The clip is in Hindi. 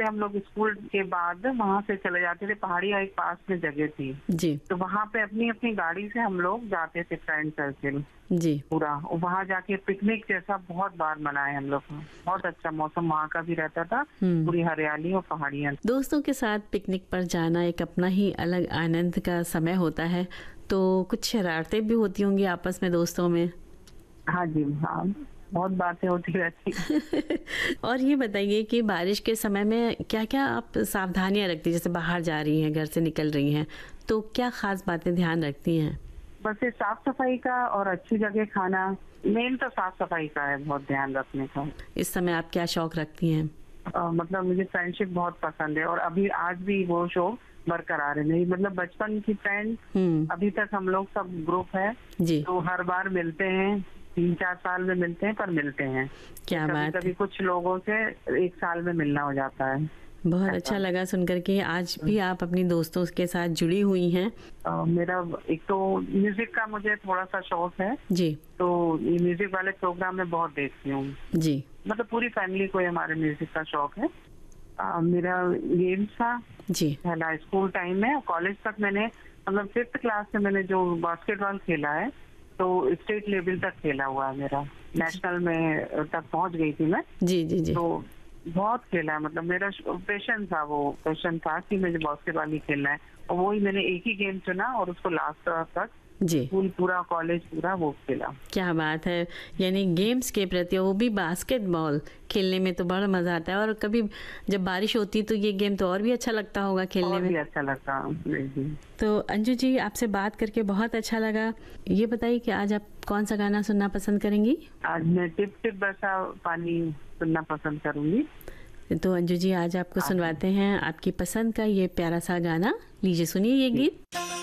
से हम लोग स्कूल के बाद वहाँ से चले जाते थे। पहाड़िया एक पास में जगह थी जी तो वहाँ पे अपनी अपनी गाड़ी से हम लोग जाते थे, फ्रेंड सर्किल जी। पूरा। वहाँ जाके पिकनिक जैसा बहुत बार मनाए हम लोग। बहुत अच्छा मौसम वहाँ का भी रहता था, पूरी हरियाली और पहाड़ियाँ। दोस्तों के साथ पिकनिक पर जाना एक अपना ही अलग आनंद का समय होता है। तो कुछ शरारतें भी होती होंगी आपस में दोस्तों में? हाँ जी, हाँ, बहुत बातें होती रहती। और ये बताइए कि बारिश के समय में क्या-क्या आप सावधानियां रखती हैं? जैसे बाहर जा रही हैं, घर से निकल रही हैं, तो क्या खास बातें ध्यान रखती हैं? बस ये साफ सफाई का और अच्छी जगह खाना, मेन तो साफ सफाई का है, बहुत ध्यान रखने का। इस समय आप क्या शौक रखती हैं? मतलब मुझे फ्रेंडशिप बहुत पसंद है और अभी आज भी वो शौक बरकरार है। मेरी मतलब बचपन की फ्रेंड, अभी तक हम लोग सब ग्रुप है जी। तो हर बार मिलते हैं, 3-4 साल में मिलते हैं, पर मिलते हैं। क्या बात कभी है। कुछ लोगों से 1 साल में मिलना हो जाता है। बहुत अच्छा लगा सुनकर के आज भी आप अपनी दोस्तों के साथ जुड़ी हुई हैं। मेरा एक तो म्यूजिक का मुझे थोड़ा सा शौक है जी तो ये म्यूजिक वाले प्रोग्राम में बहुत देखती हूँ। जी मतलब पूरी फैमिली को हमारे म्यूजिक का शौक है। मेरा गेम्स था जी। पहला स्कूल टाइम में। कॉलेज तक मैंने मतलब 5th क्लास से मैंने जो बास्केटबॉल खेला है तो स्टेट लेवल तक खेला हुआ है मेरा। नेशनल में तक पहुंच गई थी मैं। जी जी जी। तो बहुत खेला है, मतलब मेरा पैशन था, वो पैशन था कि मुझे बास्केटबॉल ही खेलना है और वही मैंने एक ही गेम चुना और उसको लास्ट तक जी। स्कूल पूरा, कॉलेज पूरा वो खेला। क्या बात है। यानी गेम्स के प्रति, वो भी बास्केटबॉल खेलने में तो बड़ा मजा आता है। और कभी जब बारिश होती है तो ये गेम तो और भी अच्छा लगता होगा खेलने और में। भी अच्छा लगता। तो अंजू जी, आपसे बात करके बहुत अच्छा लगा। ये बताइए कि आज आप कौन सा गाना सुनना पसंद करेंगी? आज मैं टिप टिप बरसा पानी सुनना पसंद करूंगी। तो अंजू जी, आज आपको सुनवाते हैं आपकी पसंद का ये प्यारा सा गाना। लीजिए सुनिए ये गीत।